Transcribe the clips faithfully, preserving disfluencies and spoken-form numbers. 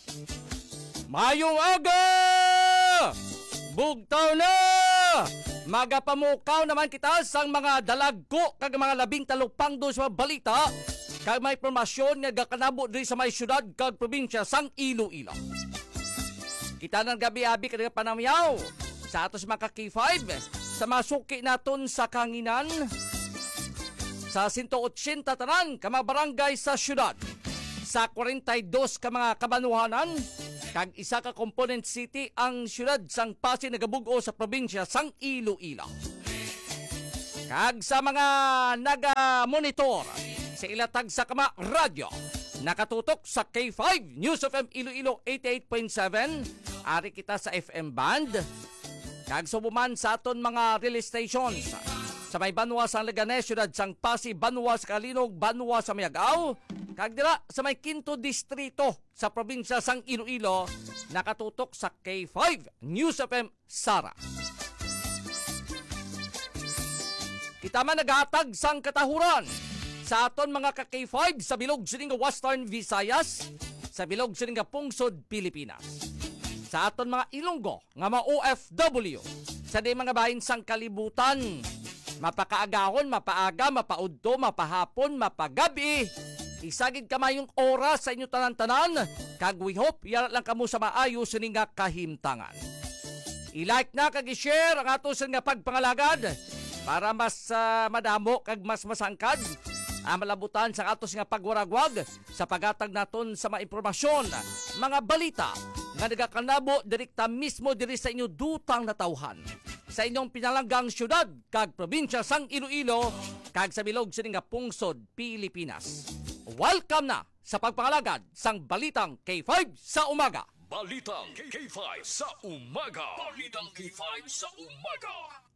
Mayong aga! Bugtaw na! Magapamukaw naman kita sa mga dalagko kag mga labing talupang do sa balita kag may informasyon nga gakanabo diri sa may syudad kag probinsya sang Iloilo. Kita nang gabi-abi kada panamyaw sa atos mga K five sa masuki naton sa kanginan sa one eighty tanan ka mga barangay sa syudad, sa forty-two ka mga kabanuhanan kag isa ka component city ang syudad sang Pasig nagabugo sa probinsya sang Iloilo. Kag sa mga naga-monitor sa ilatag sa kama radyo, nakatutok sa K five News of M Iloilo eighty-eight point seven, ari kita sa F M band. Kag subuman sa aton mga relay stations sa may Banwa sa Leganés, syudad sang Pasig, Banwa sa Kalinog, Banwa sa Mayagaw, kag dira sa may Quinto Distrito sa probinsya sang Iloilo, nakatutok sa K five News of M Sara. Kita man naghatag sang katahuran sa aton mga ka-K five sa bilog sining Western Visayas, sa bilog sining Pungsod, Pilipinas. Sa aton mga Ilonggo nga mga O F W sa di mga bahin sang kalibutan, mapakaagahon, mapaaga, mapaudto, mapahapon, mapagabi, isagid kamayong oras sa inyo tanan-tanan, kag we hope yara lang kamo sa maayo sining nga kahimtangan. I-like na kag i-share ang ato sa nga pagpangalagad para mas uh, madamo kag mas masangkad ang malabutan sa ato nga pagwaragwag sa pagatag naton sa mga impormasyon, mga balita nga nagakanabo direkta mismo diri sa inyo dutang natawhan sa inyong pinalanggang syudad kag probinsya sang Iloilo kag sa bilog sining nga Pungsod, Pilipinas. Welcome na sa pagpangalagad sang Balitang K five sa umaga. Balitang K five sa umaga. Balitang K five sa umaga.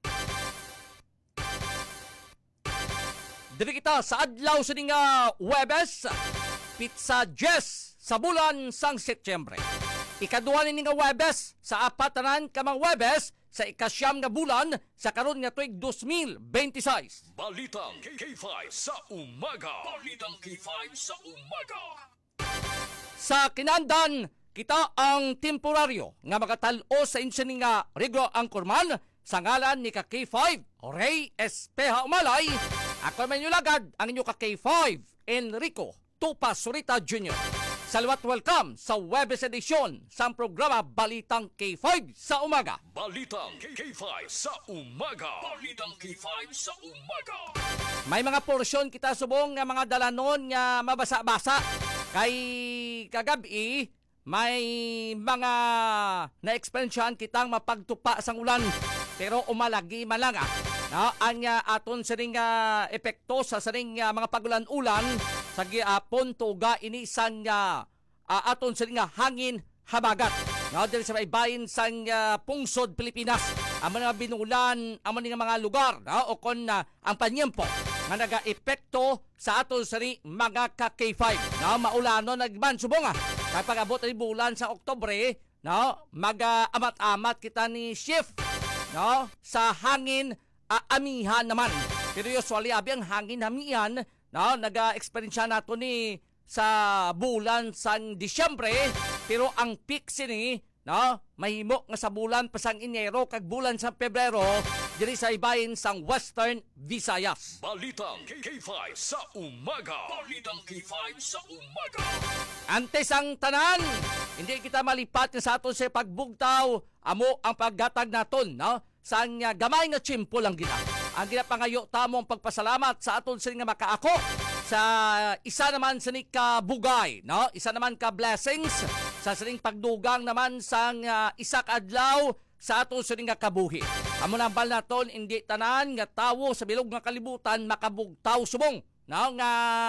Diri kita sa adlaw sining nga Huwebes, Pizza Jess sa bulan sang Setyembre. Ikaduha ni nga Huwebes sa apatanan ka mga Huwebes sa ikasyam nga bulan sa karon nga tuig twenty twenty-six. Balitang K five sa umaga. Balitang K five sa umaga. Sa kinandan, kita ang temporaryo nga makatalo sa insining nga Rigo Angkorman sa ngalan ni ka K five Ray Espeja Umalay. Ako man yung lagad ang inyo ka K five Enrico Tupa Surita Junior Salwat welcome sa Huwebes edisyon sa programa Balitang K five sa umaga. Balitang K five sa umaga. Balitang K five sa umaga. May mga porsyon kita subong nga mga dalanon nga mabasa-basa. Kay kagabi, may mga na-experiensyahan kitang mapagtupa sang ulan. Pero umalagi man lang ah. No, ang uh, aton sining uh, epekto sa sining uh, mga pagulan-ulan sa giapon tuga inisan nga uh, aton sining uh, hangin habagat. No, diri sa may bahin sang uh, Pungsod, Pilipinas. Ang mga binulan, ang mga lugar, no, o kon uh, ang panyempo nga naga-epekto sa aton sining mga ka K five. No, maulano nagman subong ah. Kapag abot ni bulan sa Oktubre, no, mag-amat-amat kita ni shift, no, sa hangin amihan naman. Pero usually abi ang hangin hamihan, no, naga-experience nato ni sa bulan sang Disyembre, pero ang peak sini, no, mahimo nga sa bulan pa sang Enero kag bulan sa Pebrero diri sa ibahin sang Western Visayas. Balitang K five sa umaga. Balitang K five sa umaga. Antes ang tanan, hindi kita malipat sa aton sa pagbugtaw, amo ang paggatag naton, no, sang uh, gamay nga tsimpo lang gina. Ang ginapangayo tamong pagpasalamat sa aton sining nga makaako sa isa naman sining ka bugay, no? Isa naman ka blessings sa sining pagdugang naman sang uh, isa ka adlaw sa aton sining nga kabuhi. Amo nambal naton indi tanan nga tawo sa bilog nga kalibutan makabugtaw subong, no, nga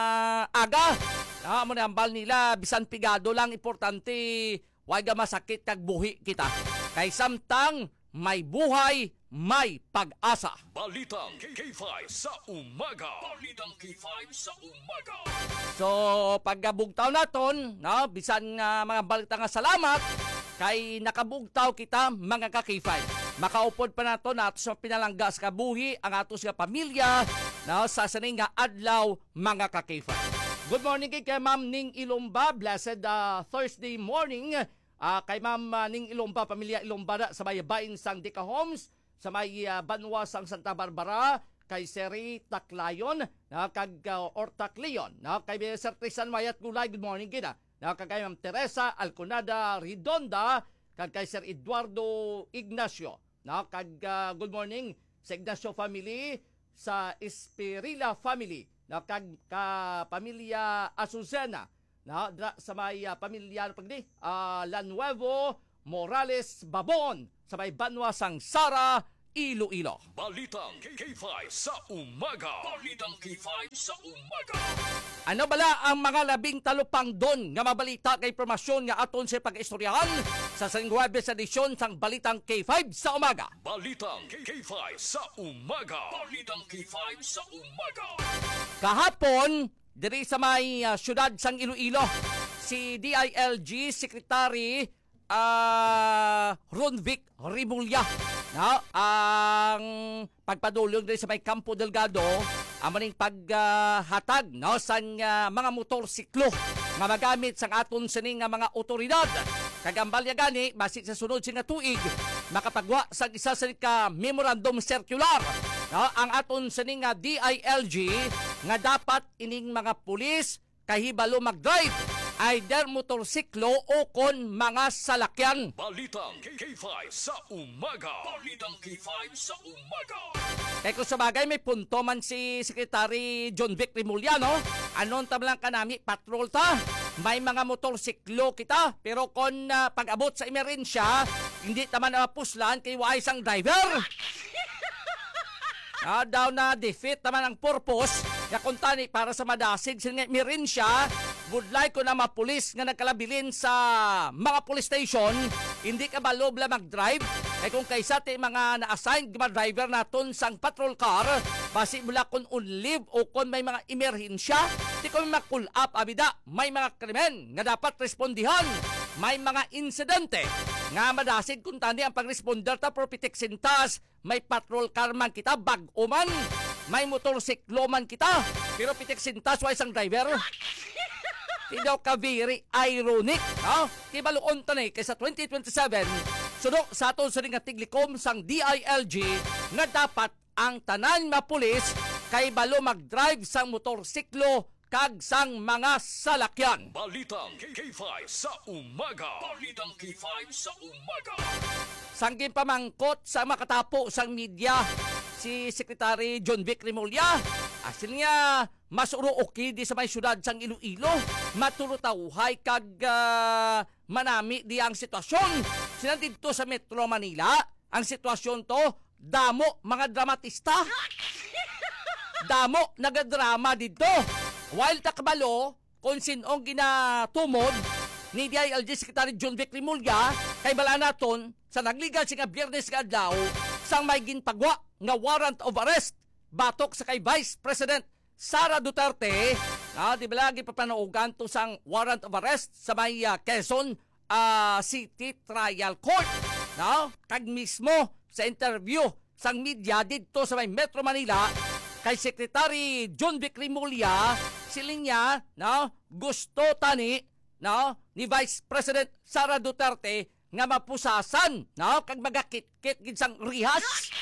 aga. No, amo nambal nila bisan pigado lang importante wag masakit kag buhi kita. Kay samtang may buhay, may pag-asa. Balitang K five sa umaga. Balitang K five sa umaga. So, pagkabugtaw naton, no, bisan nga mga balita nga salamat, kay nakabugtaw kita mga ka-K five. Makaupod pa nato na ato sa pinalangga sa kabuhi, ang ato sa pamilya, no, sa saning nga adlaw mga ka-K five. Good morning kay, kay Ma'am Ning Ilomba. Blessed uh, Thursday morning. Uh, kay Ma'am uh, Ning Ilomba, pamilya Ilomba na, sa may bayin sang Dika Homes, sa may uh, Banwa sang Santa Barbara, kay Seri Taclayon, na kag uh, or Tacleon, na kay Sir Trisan Mayat Gulay. Good morning kina. Na kay Ma'am Teresa Alconada Redonda, kag kay Sir Eduardo Ignacio. Na kag uh, good morning sa Ignacio family, sa Esperilla family, na kag ka pamilya Azucena, na dra, sa may uh, pamilya pagdi uh, Lanuevo Morales Babon, sa may Banwa sang Sara Iloilo. Balitang K five sa umaga. Balitang K five sa umaga. Ano bala ang mga labing talupang don nga mabalita kay informasyon nga aton sa pag-istoryahan sa Sangwebes edisyon sang Balitang K five sa umaga. Balitang K five sa umaga. Balitang K five sa umaga. Kahapon, diri sa may uh, syudad sang Iloilo, si D I L G Secretary uh, Ronvic Rimulya, no? Ang pagpadulong diri sa may Campo Delgado, amo ning paghatag uh, no sang uh, mga motorsiklo nga magamit sang aton sining nga mga otoridad. Kagambalya gani basi sa sunod sing nga tuig makapagwa sang isa sa ka memorandum circular, no? Ang aton sining nga D I L G nga dapat ining mga pulis kahibalo mag-drive either motorsiklo o kon mga salakyan. Balitang K five sa umaga. Balitang K five sa umaga. Kaya kung sa bagay may punto man si Secretary John Vic Rimulya, no? Anon tablang kanami patrol ta. May mga motorsiklo kita, pero kon uh, pag-abot sa emerensya, hindi taman na mapuslan kay wa isang driver. Ah, daw na defeat naman ang purpose nga kuntani para sa madasig sa emerensya. Would like ko na mapulis nga nagkalabilin sa mga police station, hindi ka balob la mag-drive. Eh kung kaysa ti mga na-assign mga driver naton sang patrol car, basi mula kung on leave o kung may mga emerhensya, di ko may pull up abida, may mga krimen nga dapat respondihan, may mga insidente nga madasig kung tani ang pag-responder ta for pitiksintas, may patrol car man kita, bag-o man, may motorsiklo man kita, pero pitiksintas wa isang driver. Tidaw ka very ironic, no? Kibaluon tanay kaysa twenty twenty-seven, sudo sa aton sa ring tiglikom sang D I L G nga dapat ang tanan mapulis kay balo mag-drive sang motorsiklo kag sang mga salakyan. Balitang K five sa umaga. Balitang K five sa umaga. Sanggin pamangkot sa makatapo sang media si Secretary John Vic Rimulya. Asil nga masuro okay di sa may syudad sang Iloilo, matulutawhay kag uh, manami di ang sitwasyon. Sina dito sa Metro Manila, ang sitwasyon to damo mga dramatista. Damo nagadrama dito. While takbalo kung sinong ginatumod ni D I L G Secretary John Vic Rimulya kay bala naton sa nagligal si nga Biyernes nga adlaw sang may ginpagwa nga warrant of arrest batok sa kay Vice President Sara Duterte. Ah, di ba lagi papanaugan to sang warrant of arrest sa may uh, Quezon uh, City Trial Court. No? Kag mismo sa interview sang media dito sa may Metro Manila kay Secretary John Vic Rimulya, siling niya, no, gusto tani, no, ni Vice President Sara Duterte nga mapusasan, no, kag magakit-kit gid sang rihas.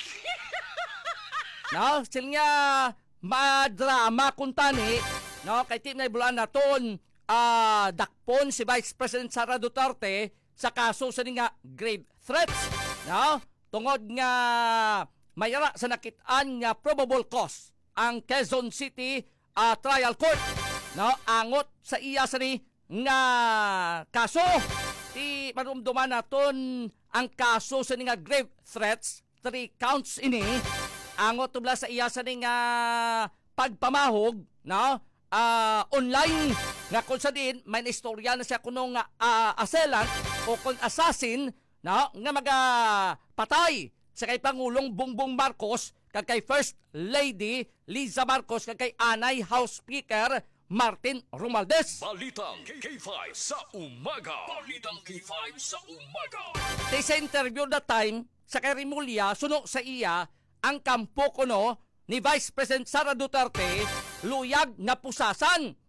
No, siling niya madrama kung tani, no, kay tim na ibulan naton uh, dakpon si Vice President Sara Duterte sa kaso sa nga grave threats, no, tungod nga mayara sa nakitaan nga probable cause ang Quezon City uh, Trial Court, no, angot sa iya sa ni nga kaso ti marumduman naton ang kaso sa ni nga grave threats, three counts ini, angot tubla sa iya sa ni nga pagpamahog, no, uh, online nga kung sa din may istorya na siya kuno nga uh, assailant o kung assassin, no, nga magapatay sa kay Pangulong Bongbong Marcos kag kay First Lady Liza Marcos kag kay Anay House Speaker Martin Romualdez. Balitang K five sa umaga. Balitang K five sa umaga. Sa interview that time sa kay Rimulya, suno sa iya ang kampo kuno ni Vice President Sara Duterte luyag na pusasan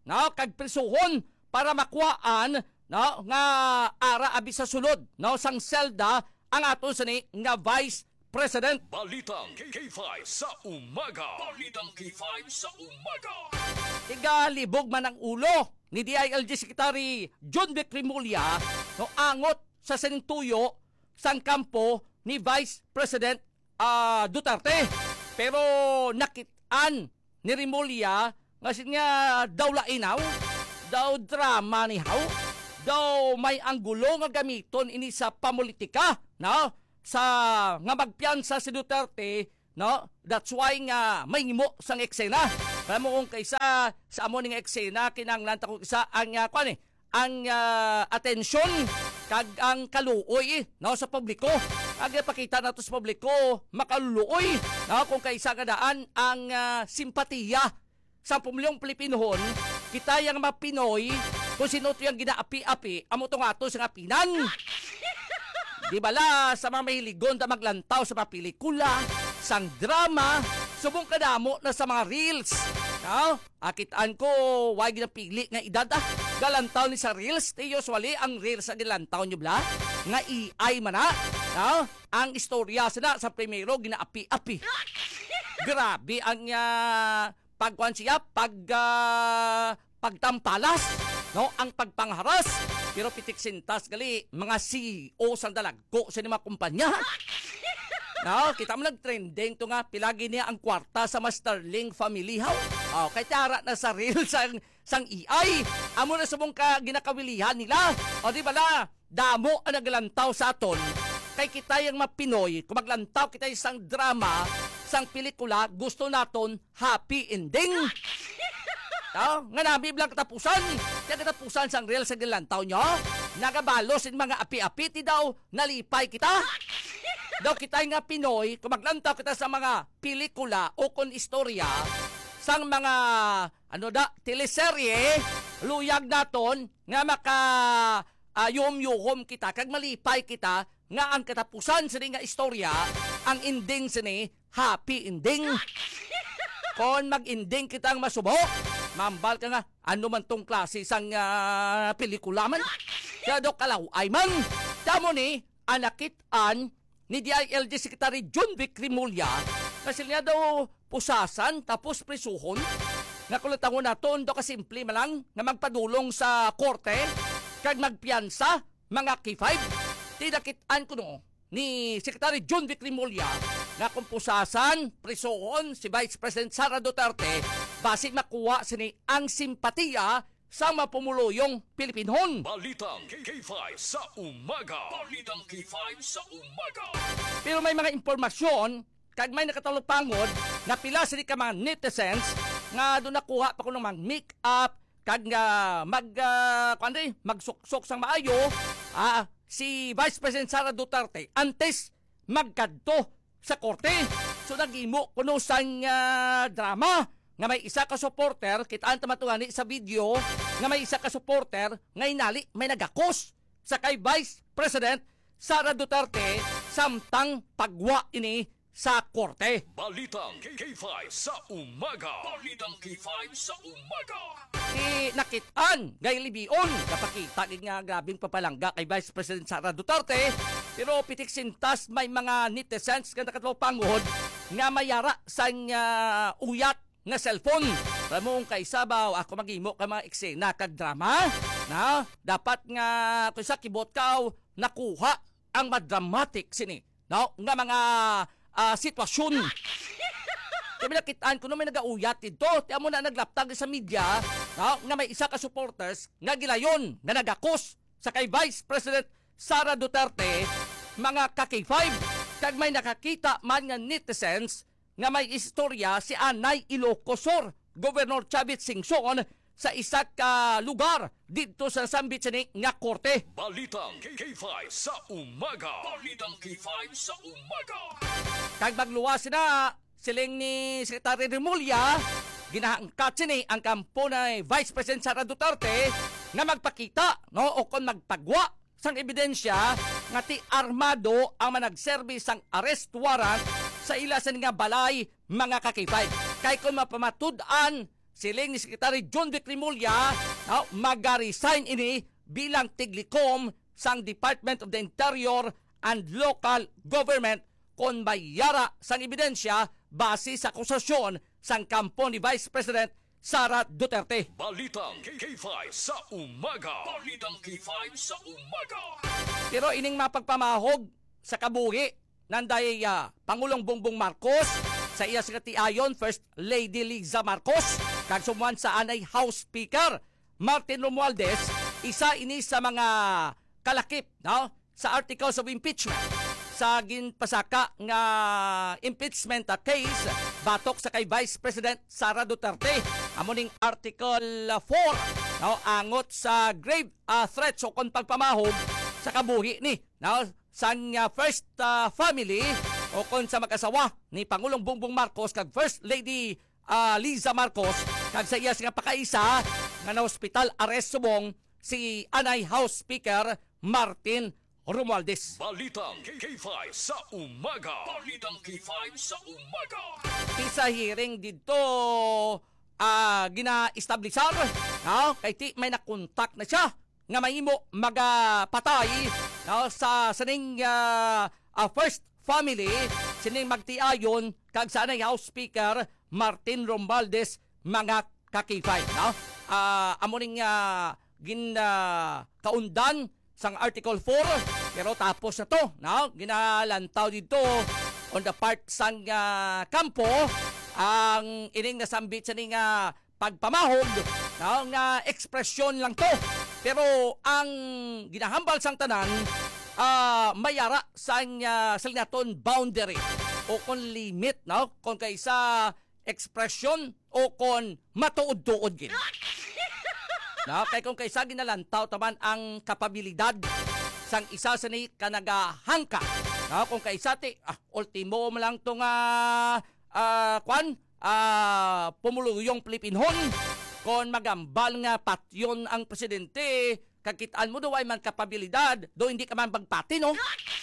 no, kag prisuhon para makuhaan no nga ara abi sa sulod no sang selda ang ato sini nga Vice President. Balitang K five sa umaga. Balitang K five sa umaga. Tigalibog man ang ulo ni D I L G Secretary John Vic Rimulya no angot sa sintuyo sang kampo ni Vice President uh, Duterte. Pero nakitaan ni Rimulya nga siya daw lainaw, daw drama ni How, daw may anggulo nga gamiton ini sa pamulitika, no? Sa nga magpiyansa si Duterte, no? That's why nga may ngimo sang eksena. Kamo kung kaysa sa amo ning eksena kinanglan ta ko isa ang uh, kwan eh, ang uh, atensyon kag ang kaluoy no sa publiko. Ag pakita nato sa publiko makaluoy no kung kaysa kadaan ang uh, simpatiya sa pamilyong Pilipinohon, kita yang mga Pinoy, kung sino ito yung ginaapi-api, amo ito nga ito sa apinan. Di bala, sa mga mahiligon na maglantaw sa mga pelikula, sang drama, subong kadamo na sa mga reels. No? Akitaan ko, wag ginapili nga edad ah. Galantaw ni sa reels, di usually ang reels sa gilantaw nyo bla, nga A I man na. No? Ang istorya sana sa primero, ginaapi-api. Grabe ang uh, pagkuhan siya, pag, uh, pagtampalas, no? Ang pagpangharas. Pero pitik sintas gali, mga C E O sang dalagko sa mga kumpanya. No? Kita mo nag-trending to nga, pilagi niya ang kwarta sa Masterling Family House. Oh, kay tara na sa real sang, sang A I. Amo na subong ka ginakawilihan nila. O di bala, damo ang naglantaw sa aton. Kay kita yung mga Pinoy, kung maglantaw kita isang drama, sang pelikula, gusto naton happy ending. No? Nga nabi bilang katapusan. Kaya katapusan sang real sa gilantaw nyo. Nagabalos in mga api-api, ti daw nalipay kita. Daw kita nga Pinoy, kung maglantaw kita sa mga pelikula o kon istorya, sang mga, ano da, teleserye, luyag naton, nga maka uh, yum-yuhom kita, kag malipay kita, nga ang katapusan sa nga istorya, ang ending sini, happy ending. Kung mag-ending kitang masubok, mambal ka nga, ano man tong klase sang uh, pelikula man. Kaya do kalaw ay man. Damo ni, anakitan ni D I L G Secretary John Vic Rimulya, kasi niya daw pusasan tapos prisuhon. Nakulatangon na to, do kasimple malang nga magpadulong sa korte, kag magpiyansa, mga K five. Tinakitaan ko no, ni Secretary John Vic Rimulya, na kung pusasan, prisuhon si Vice President Sara Duterte, basi makuha sini ang simpatiya sa mapumuluyong Pilipinhon. Balitang K five sa umaga. Balitang K five sa umaga. Pero may mga impormasyon, kag may nakatalupangod, na pila sini ka mga netizens, nga doon nakuha pa ko ng mga make-up, kag nga mag, uh, kundi, magsuksok sang maayo, ah, si Vice President Sara Duterte, antes magkadto sa korte. So nagimo kuno sang uh, drama nga may isa ka supporter, kitaan tamatungani sa video, nga may isa ka supporter nga inali may nagakos sa kay Vice President Sara Duterte samtang pagwa ini sa korte. Balitang K five sa umaga. Balitang K five sa umaga. Di nakitaan gay libion kapakita gid nga grabing papalangga kay Vice President Sara Duterte. Pero pitik sintas may mga netizens nga nakatulopangod nga mayara sa uh, uyat nga cellphone. Ramong kay sabaw ako magimo ka mga eksena kag drama. Na dapat nga kung sa kibot kaw nakuha ang madramatic sini. No? Nga mga uh, sitwasyon. Kaya nakitaan ko no may nagauyat dito. Tiyan mo na naglaptag sa media, no? Nga may isa ka supporters nga gilayon nga nagakos sa kay Vice President Sara Duterte, mga ka K five. Kag may nakakita man nga netizens nga may istorya si Anay Ilocosor, Governor Chavit Singson, sa isa ka lugar dito sa Sambitsini nga korte. Balitang K five sa umaga. Balitang K five sa umaga. Kag magluwas na siling ni Secretary Rimulya, ginahangkat sini ang kampo na Vice President Sara Duterte nga magpakita no o kon magpagwa sang ebidensya nga ti armado ang managserbi sang arrest warrant sa ilasan nga balay mga ka K five. Kay kung mapamatud-an siling ni Secretary John Vic Rimulya no, mag-resign ini bilang tiglikom sang Department of the Interior and Local Government kon mayara sang ebidensya base sa akusasyon sang kampo ni Vice President Sara Duterte. Balitang K five sa umaga. Balitang K five sa umaga. Pero ining mapagpamahog sa kabuhi nanday uh, Pangulong Bongbong Marcos sa iya sa katiayon First Lady Liza Marcos kag sumuan sa anay House Speaker Martin Romualdez, isa ini sa mga kalakip no sa articles of impeachment sa ginpasaka nga impeachment case batok sa kay Vice President Sara Duterte. Amo ning Article four no angot sa grave uh, threats o kon pagpamahog sa kabuhi ni no sang uh, first uh, family o kon sa mag-asawa ni Pangulong Bongbong Marcos kag First Lady uh, Liza Marcos kag sa iya nga pakaisa nga na hospital arrest subong si anay House Speaker Martin Romualdez. Balitang K five sa umaga. Balitang K five sa umaga. Sa hearing dito uh, gina-establisar no? Kay ti may nakontak na siya nga mahimo magapatay no? sa saning uh, uh, first family sining magtiayon kag sa anay House Speaker Martin Romualdez mga kakifay no? uh, amo ning uh, gin uh, kaundan sang Article four pero tapos na to no? Ginalantaw dito on the part sang uh, kampo ang ining nasambit sa ning uh, pagpamahog no? Nga ekspresyon lang to pero ang ginahambal sang tanan uh, mayara sang uh, salinaton boundary o kon limit no? Kon kaysa ekspresyon o kon matuod-tuod gid no? Kay kung kaysa ginalantaw taman ang kapabilidad sang isa sa ni kanagahangka no? Kung kaysa ti ah, ultimo mo lang tong uh, uh, kwan uh, pumuluyong Pilipinhon kon magambal nga patyon ang presidente kakitaan mo daw ay man kapabilidad do hindi ka man bagpati no.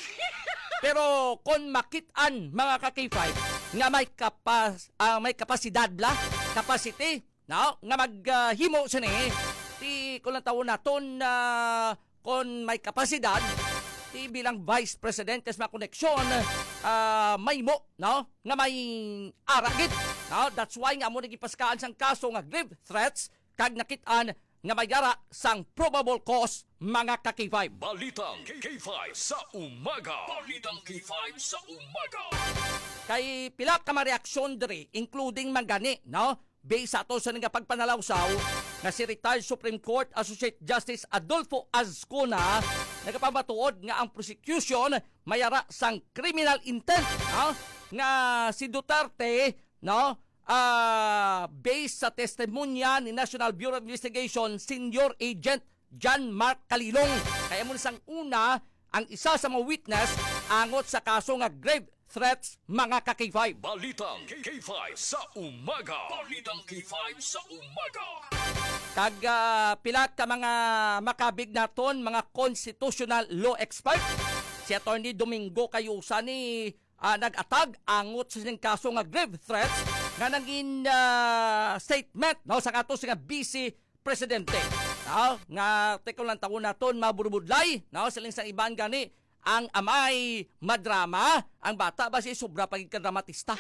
Pero kon makitaan mga kakifay nga may kapas uh, may kapasidad la capacity no nga maghimo uh, sa ni ti kung lang taon naton na uh, kon may kapasidad ti bilang Vice President kas makoneksyon uh, may mo no nga may aragit no that's why nga mo nagipaskaan sang kaso nga grave threats kag nakitaan nga mayara sang probable cause mga kakifay. Balitang K five sa umaga. Balitang K five sa umaga. Kay pila ka mareaksyon diri including mangani no based sa ato sa nga pagpanalawsaw nga si retired Supreme Court Associate Justice Adolfo Azcona nagapabatuod nga ang prosecution mayara sang criminal intent no? Nga si Duterte no uh, based sa testimonya ni National Bureau of Investigation Senior Agent John Mark Calilong kaya mo sang una ang isa sa mga witness angot sa kaso nga grave threats mga kakifay. Balitang K five sa umaga. Balitang K five sa umaga. Kag uh, pila ka mga makabig naton mga constitutional law expert si Attorney Domingo Cayusa ni uh, nag-atag angot sa sining kaso nga grave threats nga naging uh, statement no sa ato nga busy presidente no nga teko lang taon naton maburubudlay no siling sa iban gani ang amay madrama ang bata ba si sobra pagikadramatista.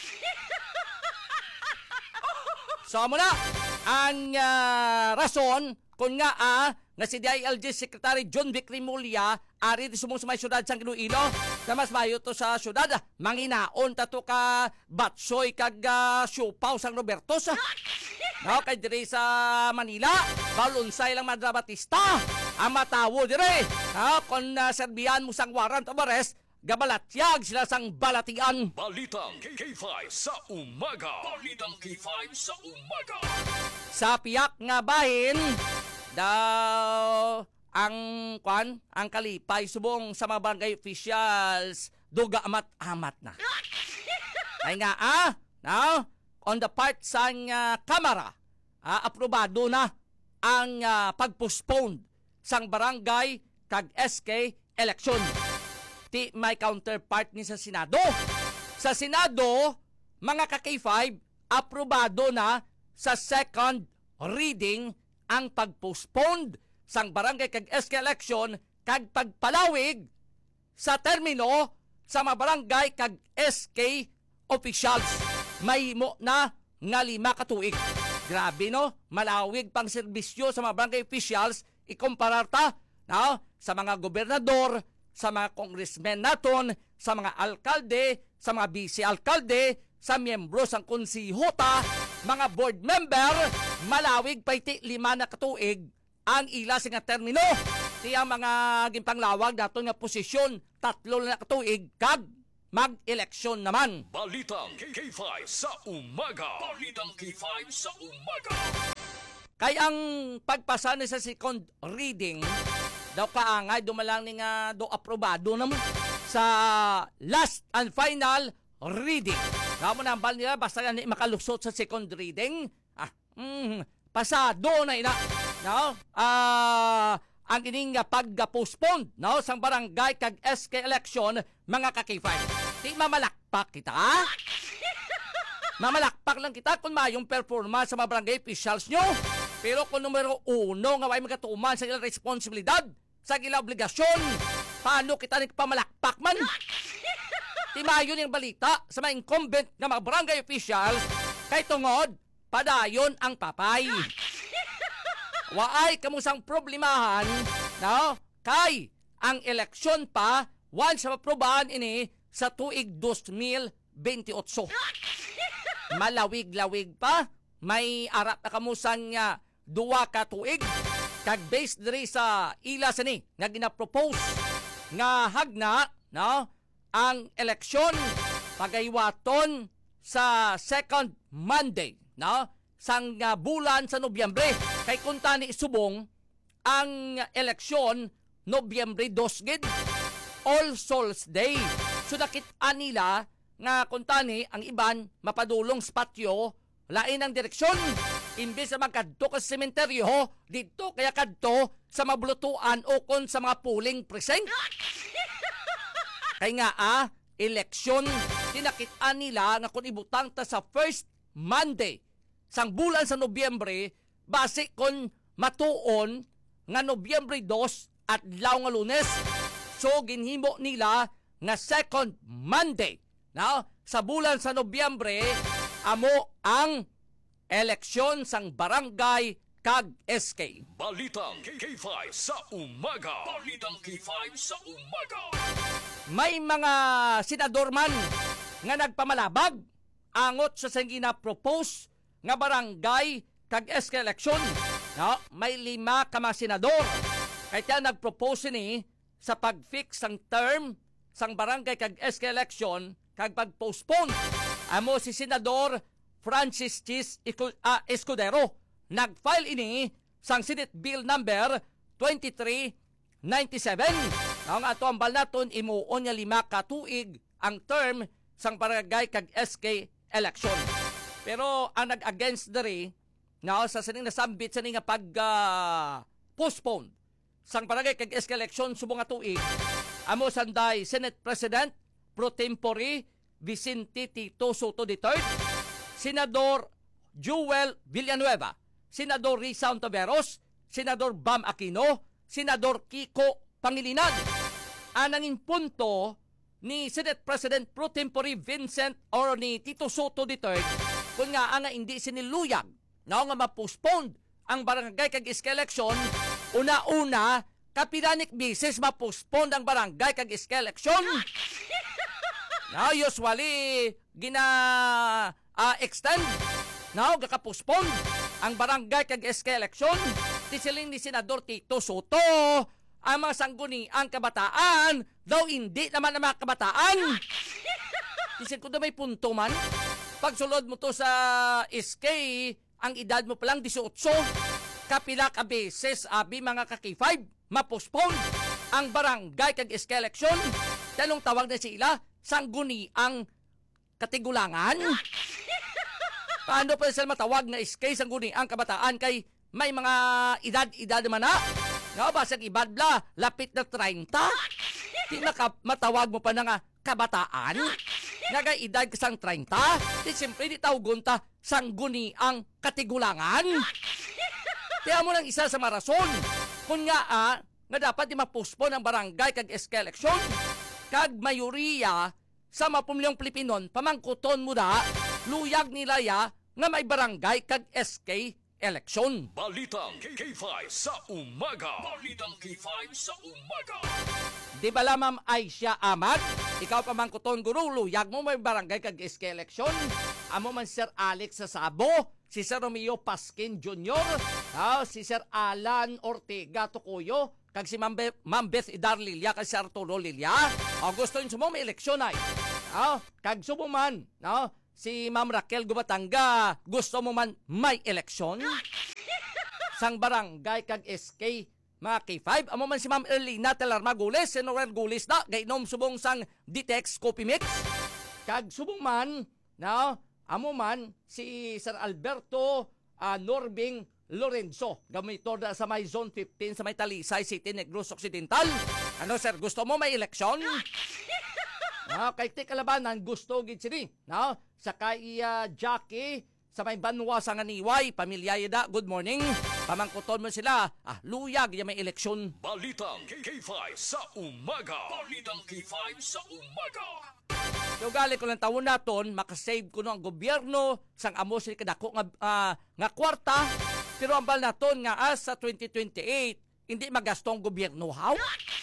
So mo na ang uh, rason kung nga ah, nga si D I L G Secretary John Vic Rimulya ari di sumong sa may syudad sang Iloilo na mas mayo to sa syudad manginaon tato ka batsoy kag uh, siupaw sang Robertos no kay diri sa Manila balunsay lang madramatista ang matawo dire no kon uh, serbihan mo sang warrant of arrest gabalatyag sila sang balatian. Balitang K five sa umaga. Balitang K five sa umaga. Sa piyak nga bahin daw ang kwan ang kalipay subong sa mga barangay officials duga amat-amat na. Ay nga ah no on the part sang uh, kamara uh, aprobado na ang uh, pagpostpone sang barangay kag S K election. Ti may counterpart ni sa Senado. Sa Senado, mga ka-K five, aprobado na sa second reading ang pagpostpone sang barangay kag S K election kag pagpalawig sa termino sa mga barangay kag S K officials. May mo na nga lima ka tuig. Grabe no, malawig pang serbisyo sa mga barangay officials ikumparar ta no? Sa mga gobernador, sa mga congressmen naton, sa mga alkalde, sa mga vice-alkalde, sa miyembro sang konsihota, mga board member, malawig pa iti lima na katuig ang ila nga termino. Ti ang mga ginpanglawag daton nga posisyon tatlo na katuig kag mag-eleksyon naman. Balitang K five sa umaga. Balitang K five sa umaga. Kay ang pagpasa ni sa second reading daw kaangay dumalang ni nga do aprobado naman sa last and final reading. Namo na bal nila basta nga makalusot sa second reading. Ah, mm, pasado na ina. No? Ah, ang ining pagga-postpone no sang barangay kag S K election mga kakifay. Di mamalakpak kita. Ha? Mamalakpak lang kita kung mayong performance sa mga barangay officials nyo. Pero kung numero uno nga may magatuman sa ilang responsibilidad, sa ilang obligasyon, paano kita nagpamalakpak man? Di mayon yung balita sa mga incumbent nga mga barangay officials kay tungod, padayon ang papay. Waay kamusang problemahan, no? Kay ang eleksyon pa once sa aprobahan ini sa tuig two mil twenty-eight. Malawig-lawig pa, may arap na kamusan nga duwa ka tuig kag based diri sa ila sini nga ginapropose nga hagna no ang eleksyon pagaywaton sa second Monday no sang uh, bulan sa Nobyembre kay kunta ni subong ang eleksyon Nobyembre two gid All Souls Day. So nakit-an nila nga kuntani ang iban mapadulong sa patio lain ang direksyon imbes na magkadto ka sa sementeryo dito kaya kadto sa mablutuan o kon sa mga polling precinct. Kaya nga ah eleksyon tinakit-an nila nga kung ibutang ta sa first Monday sang bulan sa Nobyembre base kon matuon nga Nobyembre two at law nga Lunes. So ginhimo nila nga second Monday no? Sa bulan sa Nobyembre amo ang eleksyon sang barangay kag S K. Balitang K five sa umaga. Balitang K five sa umaga. May mga senador man nga nagpamalabag angot sa sangina propose nga barangay kag S K eleksyon. No? May lima ka mga senador. Kaya nagpropose ni sa pag-fix sang term sang barangay kag S K election kag pag-postpone. Amo si Senador Francis Chis Escudero. Nag-file ini sang Senate Bill number twenty-three ninety-seven. Ang ato ang balnaton imuon nga lima ka tuig ang term sang barangay kag S K election. Pero ang nag-against diri na sa sining nasambit sa nga pag uh, postpone sang barangay kag S K election subong nga tuig amo sanday Senate President pro tempore Vicente Tito Soto the third, Senador Joel Villanueva, Senador Risa Ontiveros, Senador Bam Aquino, Senador Kiko Pangilinan. Anangin punto ni Senate President pro tempore Vincent or ni Tito Soto the third kung nga nga hindi siniluyag na nga ma-postpone ang barangay kag S K election. Una-una kapiranik bisis ma-postpone ang barangay kag S K election. Now usually gina uh, extend now gaka-postpone ang barangay kag S K election. Tisiling ni Senador Tito Soto ang mga sangguni ang kabataan daw hindi naman ang mga kabataan. Tisil ko na may punto man. Pagsulod mo to sa S K ang edad mo palang eighteen. Kapila ka beses abi mga kaki five ma-postpone ang barangay kag S K election. Tanong tawag na sila sangguni ang katigulangan. Paano pa sila matawag na S K sangguni ang kabataan kay may mga edad-edad naman na? Nga ba sa ibadla lapit na thirty? Di maka matawag mo pa na nga kabataan? nga edad kasang treinta, di siyempre di tawgon ta sangguni ang katigulangan. Kaya mo lang isa sa marason. Kung nga ah, nga dapat di mapospon ang barangay kag S K election, kag mayoriya sa mapumilyong Pilipinon, pamangkuton mo da, luyag nila ya nga may barangay kag S K election. Balitang K five sa umaga. Balitang K five sa umaga. Di ba la, Ma'am Aisha Amag? Ikaw pa man kuton guru, luyag mo may barangay kag S K election. Amo man Sir Alex Sasabo, si Sir Romeo Paskin Junior, ah, si Sir Alan Ortega Tocuyo, kag si Ma'am, Be- Ma'am Beth Idar Lilia, kag si Arturo Lilia. Ah, gusto nyo mo may eleksyon ay. Ah, kag subo man, no? Si Ma'am Raquel Gubatanga, gusto mo man may eleksyon? Sang barangay kag S K mga K five, amo man si Ma'am Erlina Telarma Gules, si Noel Gules na, gainom subong sang Ditex Coffee Mix. Kag subong man, no, amo man si Sir Alberto uh, Norbing Lorenzo, gamito da sa may Zone fifteen sa may Talisay City, Negros Occidental. Ano sir, gusto mo may eleksyon? No, kay ti kalabanan, gusto gid sini, no? Sa kay uh, Jackie sa may Banwa sa Nganiway, pamilya yada, good morning. Pamangkuton mo sila, ah, luyag yung may eleksyon. Balitang K five sa umaga. Balitang K five sa umaga. So gali ko lang taon naton, makasave ko no ang gobyerno, sang amo sila kadako nga, uh, nga kwarta, pero ang bal naton nga as sa twenty twenty-eight, hindi magastong gobyerno, how?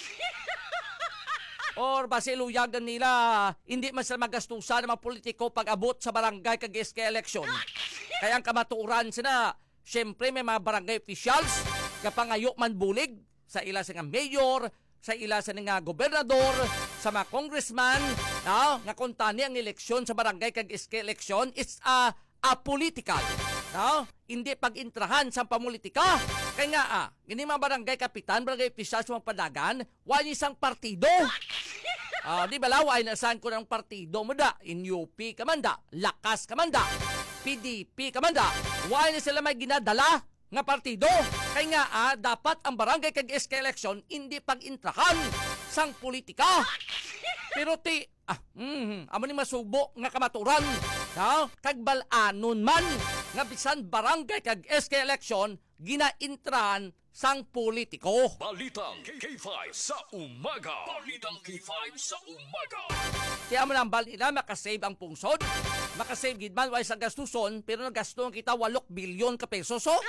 Or base luyagan nila, hindi man sila magastusan ng mga politiko pag abot sa barangay kag S K election. Kaya ang kamaturan sila, syempre may mga barangay officials, kapangayo man bulig, sa ila sa nga mayor, sa ila sa nga gobernador, sa mga congressman, no? Nga kuntani ang eleksyon sa barangay kag S K election is a, a political. No? Hindi pag-intrahan sa pamulitika. Kaya nga ah, hindi mga barangay kapitan, barangay officials mga padagan, wala isang partido. Ah, di ba laway na saan ko ng partido mo da? In U P ka man da, Lakas ka man da, P D P ka man da. Wala na sila may ginadala nga partido. Kaya nga ah, dapat ang barangay kag S K election hindi pag-intrahan sang politika. Pero ti, ah, mm, amo ni masubo nga kamaturan. No? Kag balanon man nga bisan barangay kag S K election ginaintrahan sang politiko. Balitang K five sa umaga. Balitang K five sa umaga. Kaya mo nang bal nila makasave ang pungsod. Makasave gid man wais ang gastuson, pero nagasto kita walok bilyon ka pesos. So,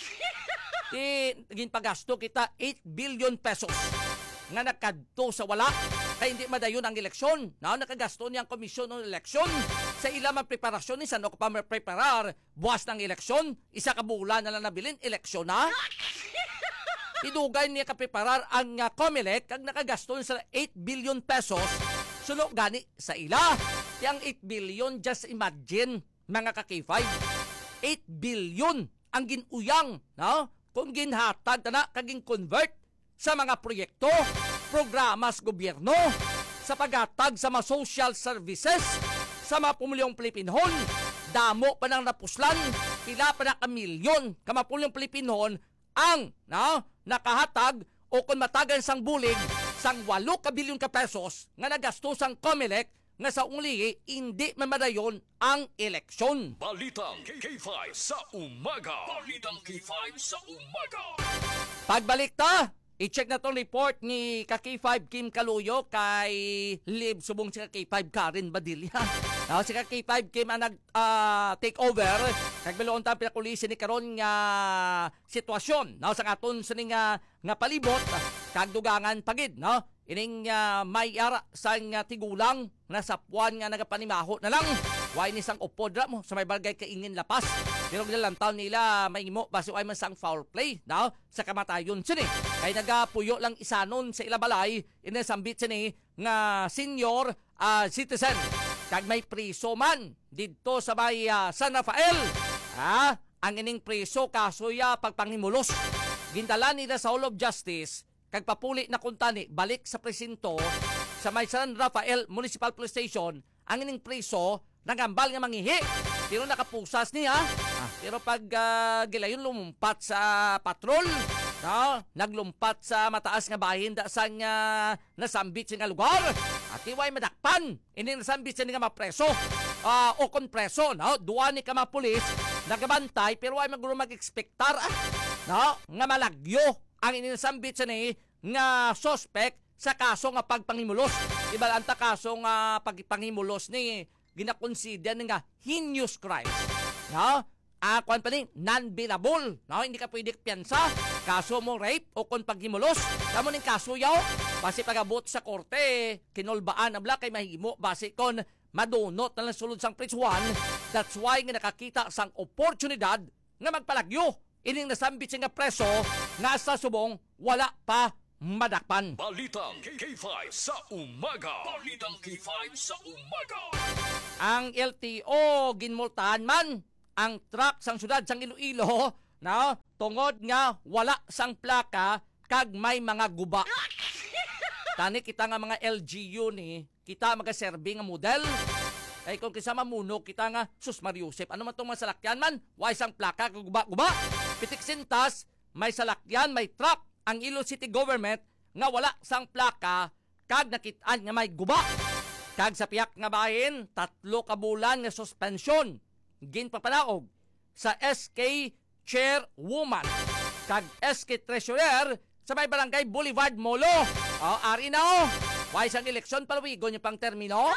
di gin pagasto kita eight billion pesos nga nakadto sa wala. Kaya hindi madayon ang eleksyon. No, nakagasto niya ang komisyon ng eleksyon. Sa ilang mga preparasyon ni Sano ko pa preparar buwas ng eleksyon. Isa ka bulan na lang nabilin, eleksyon na. Idugay niya kapreparar ang uh, COMELEC kag nakagasto niya sa eight billion pesos. Suno gani sa ila. Yang eight billion, just imagine mga ka-K five. eight billion ang ginuyang, no? Kung ginhatag na kaging convert sa mga proyekto, programa sa gobyerno, sa paghatag sa mga social services, sa mga pumulyong Pilipinhon, damo pa ng napuslan, pila pa na kamilyon kamapulyong Pilipinhon ang no, nakahatag o kung matagan sang bulig sang walo ka bilyon ka pesos nga nagastos ang COMELEC nga sa uli hindi mamadayon ang eleksyon. Balitang K five sa umaga. Balitang K five sa umaga. Pagbalik ta, i-check na tong report ni ka K five Kim Kaluyo kay Liv subong si ka K five Karen Badilla. Now, si ka K five Kim ang nag-take uh, over. Nagbiloon tayo pinakulisin ni karon nga sitwasyon. Now, sa aton sa nga, nga palibot, kagdugangan pagid, no? Ining uh, may ara sa nga tigulang na sapwan nga nagapanimaho na lang. Why ni sang upod ra mo sa may barangay Kaingin Lapas. Pero nilang taon nila may imo basi ay man sang foul play, no? Sa kamatayon sini. Kay nagapuyo lang isanon sa ilabalay inasambit sini nga senior uh, citizen. Kag may priso man didto sa may uh, San Rafael. Ha? Ang ining priso kasoya pagpangimulos. Gindala nila sa Hall of Justice kag papuli na kuntani balik sa presinto sa may San Rafael Municipal Police Station. Ang ining priso nagambal nga mangihi pero nakapusas niya. Ah, pero pag uh, gilayon lumumpat sa patrol No, naglumpat sa mataas nga bahin da sang uh, nasambit sa nga lugar. At iway madakpan. Ini nasambit sa nga mapreso. Uh, o konpreso, no? Duwa ni ka mga pulis, nagabantay, pero ay maguro mag-expectar, ah, no? Nga malagyo ang ininasambit sa ni nga suspect sa kaso nga pagpangimulos. Iba ang ta kaso nga pagpangimulos ni ginakonsider nga heinous crimes. No? Ah, kuan pa rin, non-bailable. No? Hindi ka pwede piyansa. Kaso mo rape o kon paghimulos. Kamo ning kaso yaw. Base pagabot sa korte, kinulbaan ang bla kay mahimo base kon madunot na lang sulod sang prisuhan. That's why nga nakakita sang oportunidad nga magpalagyo. Ining nasambit siya nga preso nga sa subong wala pa madakpan. Balitang K five sa umaga. Balitang K five sa umaga. Ang L T O ginmultahan man ang truck sang syudad sang Iloilo, no? Tungod nga wala sang plaka kag may mga guba. Tani kita nga mga L G U ni, kita magaserbi nga model. Ay kung kisa mamuno kita nga sus Mariusep, ano man tong mga salakyan man, way sang plaka kag guba-guba. Pitik sintas, may salakyan, may truck ang Ilo City Government nga wala sang plaka kag nakitaan nga may guba. Kag sa piyak nga bahin, tatlo ka bulan nga suspensyon ginpapalaog sa S K Chairwoman kag S K Treasurer sa may barangay Boulevard Molo. O, ari na o. Way sang eleksyon palawigo niyo pang termino.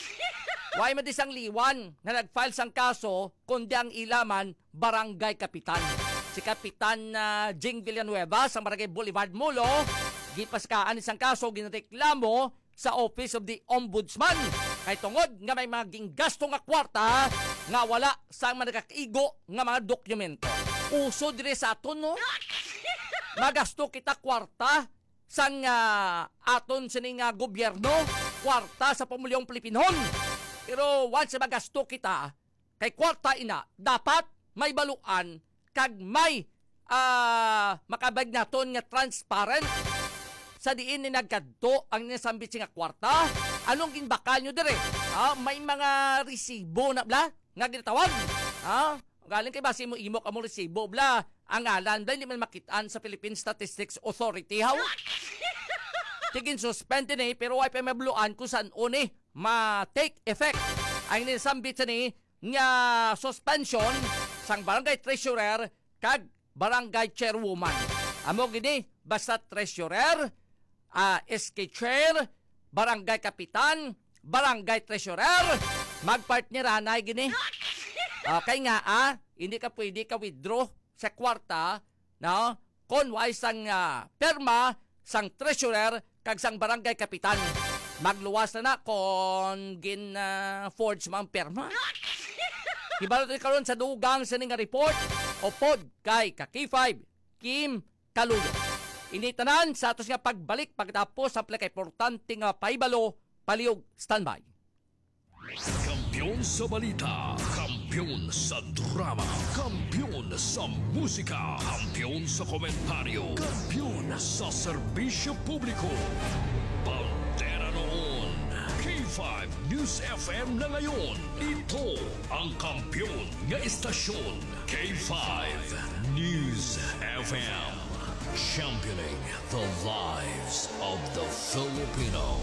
Way madisang liwan na nag-file sang kaso kundi ang ilaman barangay kapitan. Si Kapitan uh, Jing Villanueva sa barangay Boulevard Molo, gipaskaan isang kaso ginreklamo sa Office of the Ombudsman. Kay tungod nga may mga ginggasto nga kwarta nga wala sang managakaigo nga mga dokumento. Uso dire sa aton, no? Magasto kita kwarta sang uh, aton sining uh, gobyerno, kwarta sa pamilyang Pilipinon. Pero once magasto kita, kay kwarta ina, dapat may baluan kag may uh, makabag naton nga transparent sa diin ni nagkadto ang nisambit nga kwarta. Anong ginbakal nyo dire? Ah, may mga resibo na bla nga ginatawag. Ah, galing kay base mo imo kamo resibo bla. Ang ngalan bla hindi man makitaan sa Philippine Statistics Authority. How? Tigin suspended ni pero ay pa mabluan kung saan uni ma-take effect ang nisambit ni nga suspension sang barangay treasurer kag barangay chairwoman. Amo gini basta treasurer, uh, S K chair, barangay kapitan, barangay treasurer, magpartneran ay gini. Okay nga ah, hindi ka pwede ka withdraw sa kwarta, no? Kon way sang uh, perma sang treasurer kag sang barangay kapitan. Magluwas na na kon gin uh, forge man perma. Ibalot rin karon sa dugang sa nga report o pod kay ka K five Kim Kaluyo. Initanan sa atos nga pagbalik pagtapos sa plekay importante nga paibalo, palihog standby. Kampiyon sa balita, kampiyon sa drama, kampiyon sa musika, kampiyon sa komentaryo, kampiyon sa serbisyo publiko. Pantera noon, K five News F M na ngayon. Ito ang kampiyon nga istasyon, K five News F M. Championing the lives of the Filipino.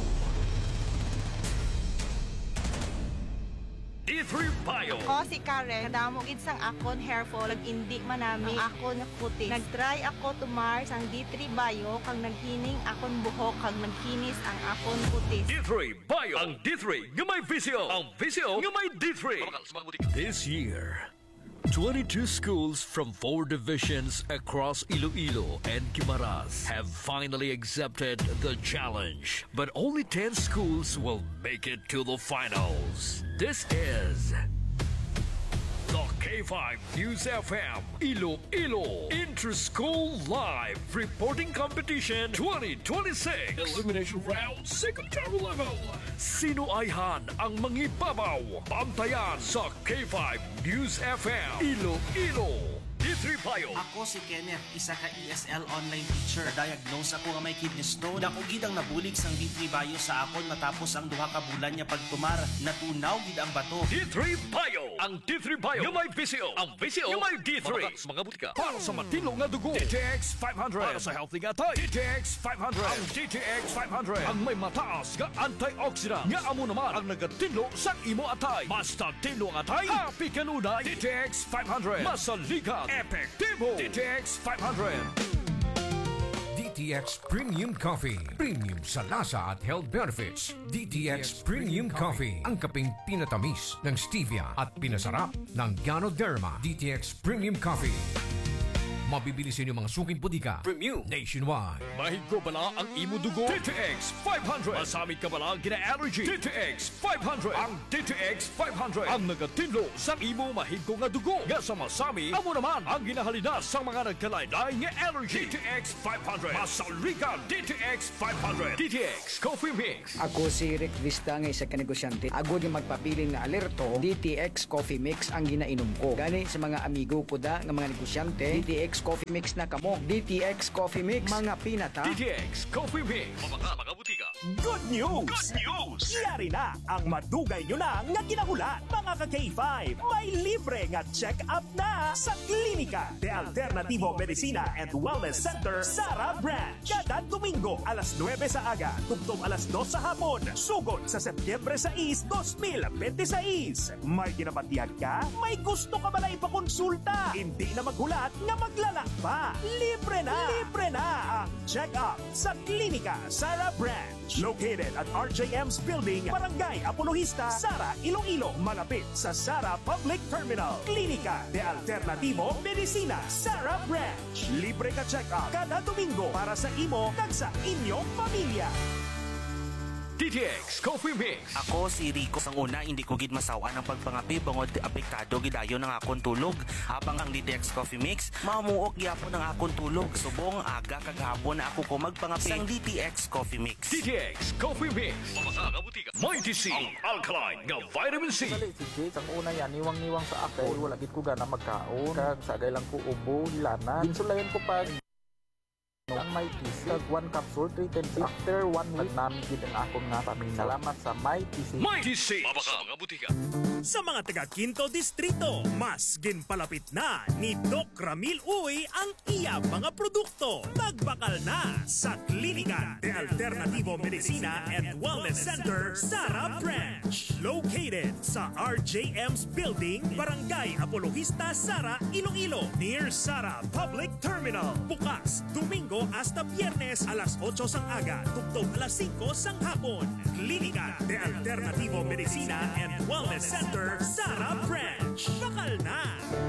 D three Bio. Ako si Karen, kadamo gid sang akon hair fall, ag indi manami ang akon kutis. Nagtry ako tumar sang D three Bio kang naghining akon buhok kang nagkinis ang akon kutis. D three Bio. Ang D three nga may visyo. Ang visyo nga may D three. This year, twenty-two schools from four divisions across Iloilo and Guimaras have finally accepted the challenge. But only ten schools will make it to the finals. This is the K five News F M Iloilo Inter-School Live Reporting Competition twenty twenty-six. Elimination Round Secretary Level. Sino ayhan ang mangibabaw? Bantayan sa K five News F M Iloilo. D three Bio. Ako si Kenneth, isa ka E S L online teacher. Diagnose ako nga may kidney stone. Dako gid ang nabulig sang D three Bio sa akon matapos ang duha ka bulan niya pagtumar. Natunaw gid ang bato. D three Bio. Ang D three Bio nga may visio. Ang visio nga may D three. Mga butika. Para sa matino nga dugo, D T X five hundred. Para sa healthy nga tayo, D T X five hundred. Ang D T X five hundred ang may mataas nga antioxidant nga amo naman ang nagatinlo sa imo atay. Basta tinlo ang atay, happy kanunay. D T X five hundred. Masaligan, epektibo. D T X five hundred. D T X Premium Coffee. Premium sa lasa at health benefits. D T X Premium Coffee. Ang kaping pinatamis ng stevia at pinasarap ng Ganoderma. D T X Premium Coffee. Mabibili sa inyong mga suking putika. Premium nationwide. Mahigko bala ang imo dugo? D T X five hundred. Masamit ka bala ang gina-allergy? D T X five hundred. Ang D T X five hundred ang nagatinlo sa imo mahigko nga dugo. Nga sa masami, amo naman ang ginahalina sa mga nagkalaylay nga allergy. D T X five hundred. Masaligan D T X five hundred. D T X Coffee Mix. Ako si Rick Vista nga isa ka negosyante. Agod yung magpabiling nga alerto, D T X Coffee Mix ang ginainom ko. Gani sa mga amigo ko da nga mga negosyante, D T X Coffee Mix na kamo. D T X Coffee Mix, mga pinata. D T X Coffee Mix. Mga mga butika. Good news! Good news! Yari na ang madugay nyo na nga ginahulan. Mga ka-K five, may libre nga check-up na sa Klinika de Alternativo Medicina and Wellness Center, Sara Branch. Kada Domingo, alas nuwebe sa aga, tugtong alas dos sa hapon. Sugod sa Setyembre sais, twenty twenty-six. May ginapatiyag ka? May gusto ka ba na ipakonsulta? Hindi na maghulat nga maglalak pa. Libre na! Libre na ang check-up sa Klinika Sara Branch. Located at R J M's Building, Barangay Apologista, Sara, Iloilo. Malapit sa Sara Public Terminal. Klinika de Alternativo Medicina, Sara Branch. Libre ka check-up kada Domingo para sa imo kag sa inyong pamilya. D T X Coffee Mix. Ako si Rico. Sang una, hindi ko gid masawa ng pagpangapi bangod apektado gidayon ng akong tulog. Habang ang D T X Coffee Mix, mamuok gyapon ang akong tulog. Subong aga kag hapon na ako ko magpangapi sang D T X Coffee Mix. D T X Coffee Mix. Mga mga butika. Mighty C. Ang alkaline nga vitamin C. Dali si Jake, ang una yan, niwang-niwang sa ako. Wala gid ko gana magkaon. Kag sagay lang ko ubo, hilana. Ginsulayan ko pag ang may T C, kag one capsule, three ten days. After one week, namin gid ang akong nga pamilya. Salamat sa may T C. Mighty C. Mga mga butika. Sa mga taga Quinto Distrito, mas ginpalapit na ni Doc Ramil Uy ang iya mga produkto. Magbakal na sa Klinika de Alternativo Medicina and Wellness Center, Sara Branch. Located sa R J M's Building, Barangay Apologista, Sara, Iloilo. Near Sara Public Terminal. Bukas, Domingo hasta Biyernes, alas eight sang aga, tugtog alas five sang hapon. Klinika de Alternativo Medicina and Wellness Center, Sara Branch. Bakal na!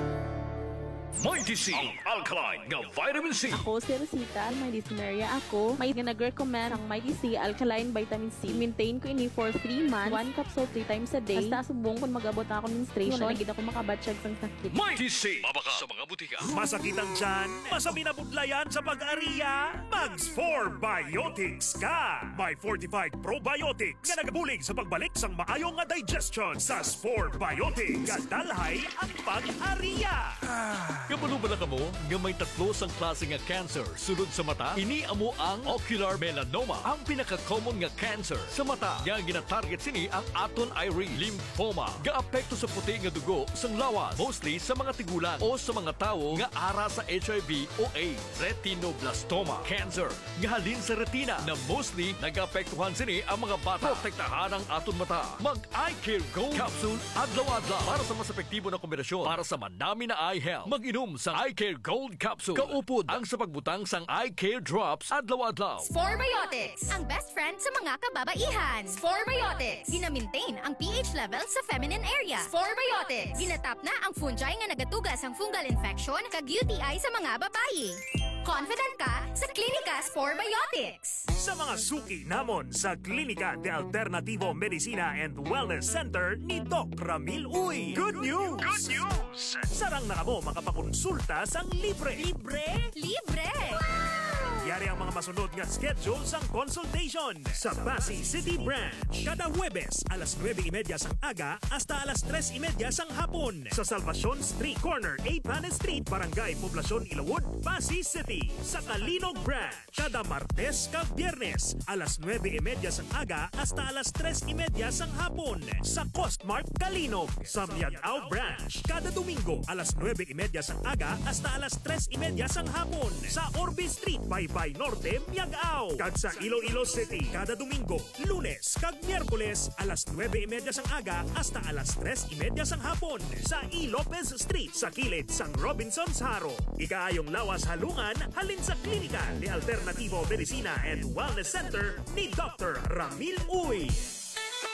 Mighty C. Ang alkaline nga vitamin C. Ako si Rosita, may dysmenorrhea ako. May nag-recommend ang Mighty C Alkaline Vitamin C. Maintain ko ini for three months. One capsule three times a day. Basta subong kung mag-abot na ako menstruation. Wala nagid ako makabatsyag sang sakit. Mighty C. Mabaka sa mga butika. Masakit ang tiyan, masabi na budlayan sa pag-ariya, Mags four Biotics ka! May fortified probiotics nga nagabulig sa pagbalik sang maayong nga digestion sa four Biotics. Kadalhay ang pag-ariya! Kabalo ba na kamo nga may tatlo sang klase nga cancer sulod sa mata? Ini amo ang ocular melanoma, ang pinaka-common nga cancer sa mata. Nga gina-target sini ang aton iris, lymphoma, gaapekto sa puti nga dugo sang lawas, mostly sa mga tigulang o sa mga tawo nga ara sa H I V o AIDS. Retinoblastoma, cancer nga halin sa retina na mostly nagaapektuhan sini ang mga bata. Protektahan ang aton mata. Mag-Eye Care Gold Capsule adlaw-adlaw para sa mas epektibo na kombinasyon para sa manami na eye health. Mag-inom sa Eye Care Gold Capsule. Kaupod ang sa pagbutang sang Eye Care Drops adlaw-adlaw. Spore Biotics, ang best friend sa mga kababaihan. Spore Biotics, gina-maintain ang pH level sa feminine area. Spore Biotics, ginatap na ang fungi nga nagatugas ang fungal infection kag U T I sa mga babayi. Confident ka sa Klinika Spore Biotics. Sa mga suki namon sa Klinika de Alternativo Medicina and Wellness Center ni Doc Ramil Uy. Good news! Good news! Sarang na kamo makapakonsulta sang libre. Libre? Libre! Yari ang mga masunod nga schedule sang consultation sa Pasig City Branch. Kada Huwebes, alas nueve y media sang aga hasta alas tres y media sang hapon sa Salvacion Street Corner, A. Panes Street, Barangay Poblacion, Ilawod, Pasig City. Sa Kalinog Branch, kada Martes kag Biyernes, alas nueve y media sang aga hasta alas tres y media sang hapon sa Costmark Kalinog. Sa Miagao Branch, kada Domingo, alas nueve y media sang aga hasta alas tres y media sang hapon sa Orbe Street, Baybay Norte, Miagao. Kag sa Iloilo City, kada Domingo, Lunes kag Miyerkules, alas nueve y media sang aga hasta alas tres y media sang hapon sa E. Lopez Street sa kilid sang Robinson's Haro. Ikaayong lawas halungan halin sa klinika ni Alternativo Medicina and Wellness Center ni Doctor Ramil Uy.